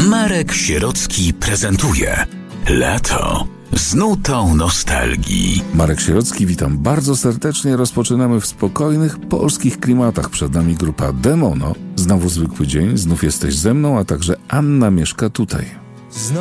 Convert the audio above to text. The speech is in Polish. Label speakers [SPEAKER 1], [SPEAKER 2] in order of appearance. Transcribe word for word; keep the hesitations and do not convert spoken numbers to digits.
[SPEAKER 1] Marek Sierocki prezentuje Lato z nutą nostalgii.
[SPEAKER 2] Marek Sierocki, witam bardzo serdecznie. Rozpoczynamy w spokojnych, polskich klimatach. Przed nami grupa Demono. Znowu zwykły dzień, znów jesteś ze mną, a także Anna mieszka tutaj.